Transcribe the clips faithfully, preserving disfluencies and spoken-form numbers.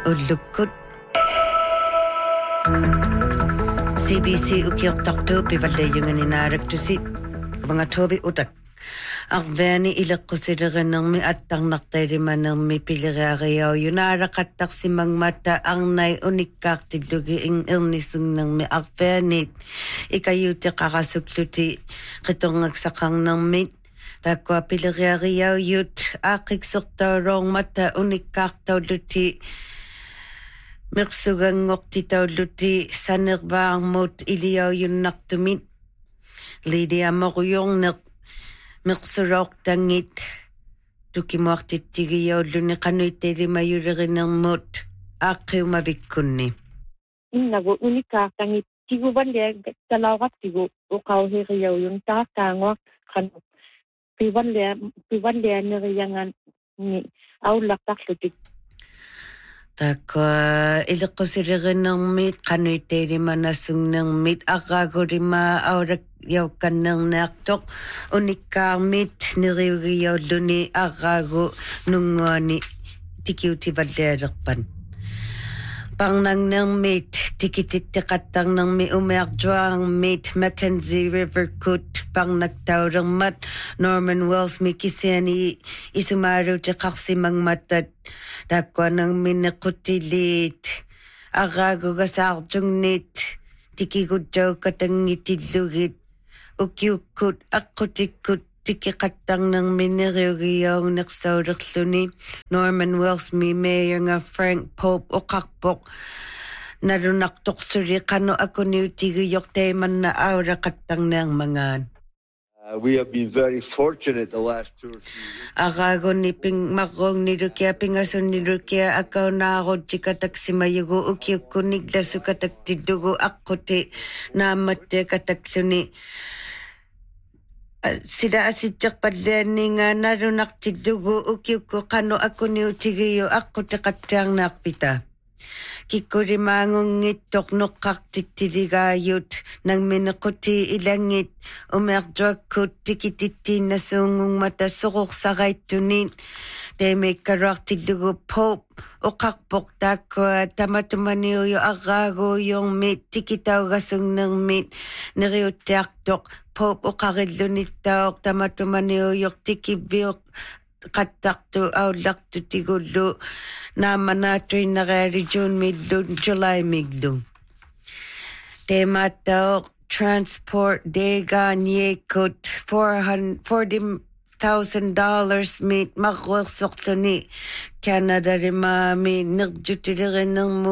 уллуккут C B C ukiortartu pivallayunganinaalaktusi avangatobi utak arvaani ileqqusilerenermi attarnartailimaanermi piliriariauyunaaraqattarsimangmatta arnai unikkaartillugi ing ernissunnermi arvaanit ikayuteqarasukluti qitorngaksaqarnermit takkua piliriariauyut aaqiqsortaulormatta unikkaartaulluti Mersuganngortitaulluti sanervaarmut iliauyunnartumit lidiamoruyorneq mersuloortangit tukimuartittigiaulluni qanuittalimayulerinermut aaqqiumavikkunni innagu unikkaartangit tiguvanlia talauqattigu uqauheriauyun taaqtaangua qanu pivanlia pivanlianeriangan ni aullartarlutik Takwa ileqqusilerenermit qanuittailimanassungnermit arraagulima aurak yaukannerneartoq unikkaarmit neriugiaulluni arraagu nunguani tikiutivallialerpan Parnangnermit tikititteqattarnermi umiartuarmit Mackenzie River Kut parnaktaulermat Norman Wells mikisiani isumaaluteqarsimangmattat takkuanermi nequtilit arraagugasaartugnit tikigutjaukkatangitillugit ukiukkut aqqutikkut Tikiqattarnermi neriugiaunersaullerluni Norman Wells mi mayornga Frank Pope uqarpoq nalunartoqsuli qanu akuniutigiyortaimanna aulaqattarnearmangaan Uh, we have been very fortunate the last two or three years. Aragoni ping marrongnilukia pingasunnilukia akaunaaruttikataksimаюгу ukiukkunik lasukataktillugu aqqути naammatte kataksluni sida asitterpallianninga nalunartillugu ukiukku qanu akuniutigiyu aqqutiqattiarnaarpita kikkulimaangungittoq noqqartittiligaayut nangminequti ilangit umiartuakkut tikitittiinnasuungungmata soqorsaraittunit teemikkaluartillugu Pope uqarpoq taakkua tamatumaniuyu arraaguuyormit tikitaugasungnermit neriuttiartoq Pope uqarillunittaoq tamatumaniuyor tikivviuq qattartu aullartu tigullu naamanaatuinnereali June millu July millu teemaattaoq transport deegaaniekut forty thousand dollars mit marruersorluni Canada-limaami nerjutilerenermu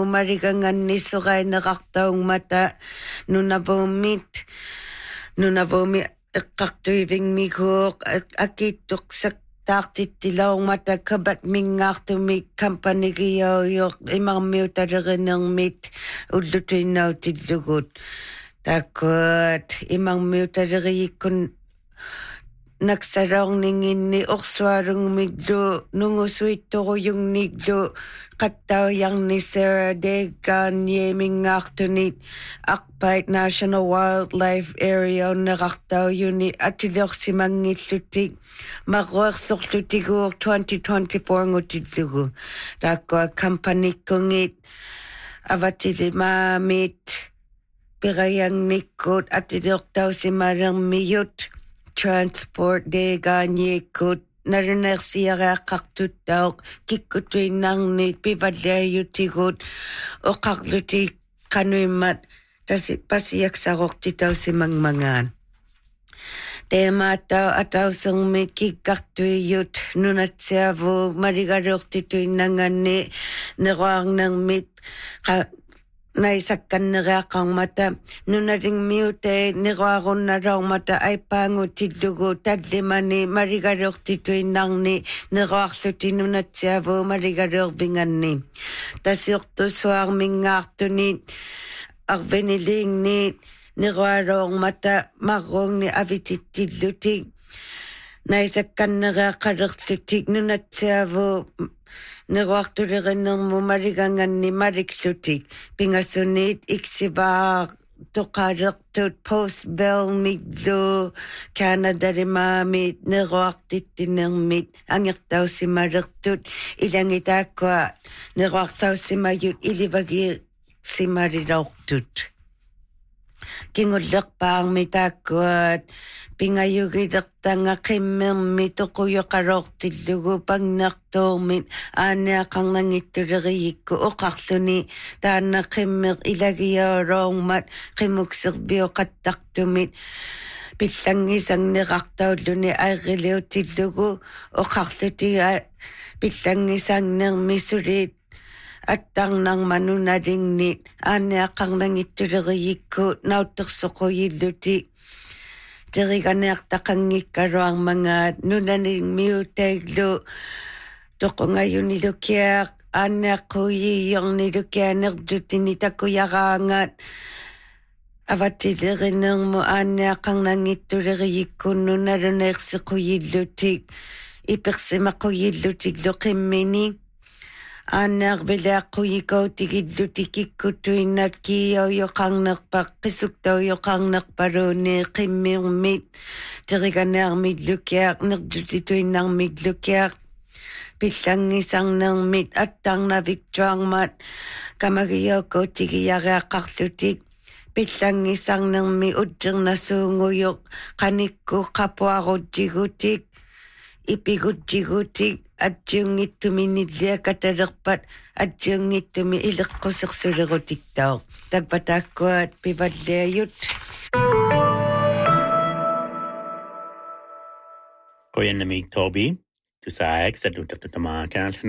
marigangannissorainerartaungmata nunavumit nunavumi eqqartuivingmiguuq akittuqsak taartittilaungmata kabak mingaartumi kampanigiauyor imarmiutalerinermit ullutuinnautillugut takkut imarmiutaleriikkun naksalorninginni orsualungmiglu nungusuittoruyungnigglu qattaujarni Sarah Deegaanimingaartunit Aqpait National Wildlife Area unneqartaujuni atilorsimangillutik marruersorlutiguur twenty twenty-four ngutillugu taakkua kampanikkungit avatilimaamit pirayannikkut atiliortausimalermiyut transport deegaaniekut nalunersiareaqqartuttauq kikkutuinnarnit pivalliayutigut oqarluti qanuimmat tasi pasiaksarortitausimangmangaan teemaattau atausermit kikkartuiyut nunatsiavu maligaluortituinnanganni neruarnermit naisakkannereaqarmata nunalingmiute neruarunnalormata aipaangutillugu tallimani maligaluortituinnarni neruarluti nunatsiavu maligaluorvinganni tasiortusuarmingaartunit arveniliingniit nerualoormata marruungni avitittillutik naisakkannereaqalerlutik nunatsiavu neruartulerennermu maliganganni maliklutik pingassunit iksivaa toqalertut postbell midlu Canada rimamit neruartittinermit angertausimalertut ilangitaakua neruartausimayut ilivagi simarilortut kingullerpaarmi taakkuat pingayugilertanga qimmermi toquyuqarortillugu pagnertuurmit aaneaqarnangittuleriyikku oqarluni taanna qimmer ilagiaoroormat qimukserbiuqattartumit pillangisangnerartaulluni airriliutillugu oqarlutiga pillangisangnermi sulit атtarнармануналингнит ааниаққарнангиттулерiyikku науттерсоқуйиллути териганеартақангиккалуармангаат нунанимиутааглу тоқунгаюнилукиақ ааниаққуйиорнилукианердутини такуяраангаат аватилеринерму ааниаққарнангиттулерiyikku нуналунеерсиқуйиллутик иперсимақуйиллутик лоқиммини aannearvileaqquyikautigillutikikkutuinnat kiiauyoqarnerpaq qisuktauyoqarnerpaluuni qimmiurmit teriganearmillukiaq nertutituinnarmillukiaq pillangisarnermit attarnavittuarmat kamagiaukautigiyareaqqarlutik pillangisarnermi utjernasuunguyoq qanikku qapuarutjigutik ipigutjigutik атсиунгиттуминниллиа каталерпат атсиунгиттуми илеққусерсулерутиктаа такпатааккуат пиваллиают Koyanamik Toby, tu sa ex at utatamaan